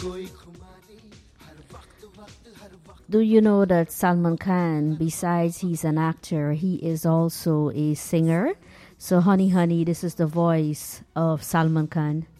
Do you know that Salman Khan, besides he's an actor, he is also a singer? So, Honey Honey, this is the voice of Salman Khan.